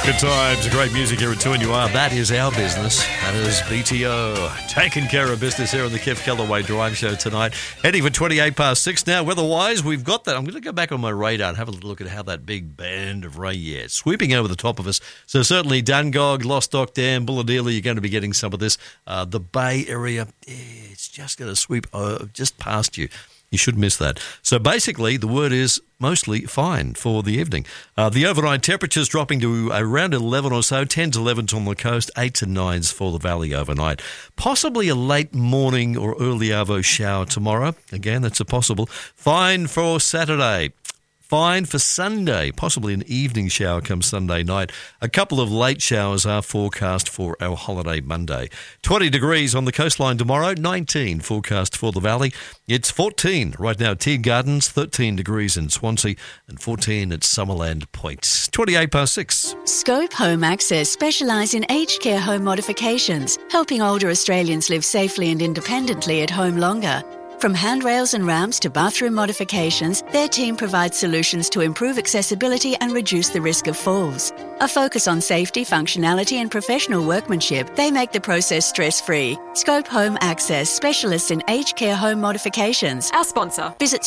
Good times, great music here at 2NUR. That is our business. That is BTO. Taking care of business here on the Kev Callaway Drive Show tonight. Heading for 28 past 6 now. Weather-wise, we've got that. I'm going to go back on my radar and have a look at how that big band of rain, sweeping over the top of us. So certainly Dungog, Lostock Dam, Bulahdelah, you're going to be getting some of this. The Bay Area, it's just going to sweep just past you. You should miss that. So basically, the word is mostly fine for the evening. The overnight temperatures dropping to around 11 or so, 10 to 11s on the coast, 8 to 9s for the valley overnight. Possibly a late morning or early arvo shower tomorrow. Again, that's a possible. Fine for Saturday. Fine for Sunday, possibly an evening shower come Sunday night. A couple of late showers are forecast for our holiday Monday. 20 degrees on the coastline tomorrow, 19 forecast for the valley. It's 14 right now at Tea Gardens, 13 degrees in Swansea, and 14 at Summerland Point. 28 past 6. Scope Home Access specialise in aged care home modifications, helping older Australians live safely and independently at home longer. From handrails and ramps to bathroom modifications, their team provides solutions to improve accessibility and reduce the risk of falls. A focus on safety, functionality and professional workmanship, they make the process stress-free. Scope Home Access, specialists in aged care home modifications. Our sponsor. Visit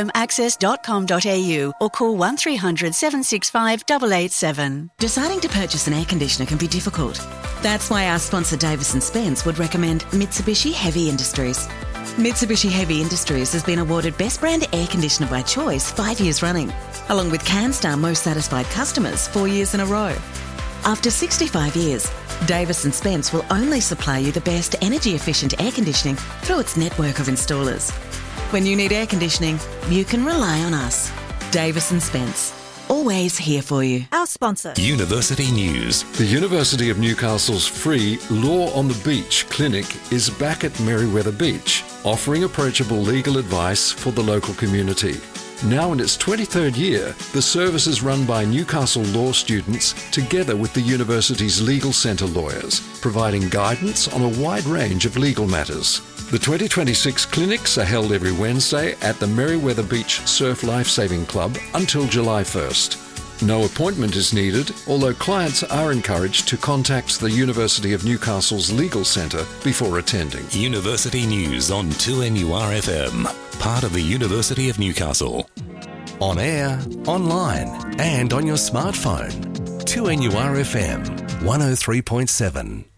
scopehomeaccess.com.au or call 1300 765 887. Deciding to purchase an air conditioner can be difficult. That's why our sponsor Davis & Spence would recommend Mitsubishi Heavy Industries. Mitsubishi Heavy Industries has been awarded Best Brand Air Conditioner by Choice 5 years running, along with CanStar Most Satisfied Customers 4 years in a row. After 65 years, Davis & Spence will only supply you the best energy-efficient air conditioning through its network of installers. When you need air conditioning, you can rely on us. Davis & Spence. Always here for you. Our sponsor. University News. The University of Newcastle's free Law on the Beach clinic is back at Merewether Beach, offering approachable legal advice for the local community. Now in its 23rd year, the service is run by Newcastle law students together with the university's Legal Centre lawyers, providing guidance on a wide range of legal matters. The 2026 clinics are held every Wednesday at the Merewether Beach Surf Lifesaving Club until July 1st. No appointment is needed, although clients are encouraged to contact the University of Newcastle's Legal Centre before attending. University News on 2NUR-FM, part of the University of Newcastle. On air, online, and on your smartphone. 2NUR-FM 103.7.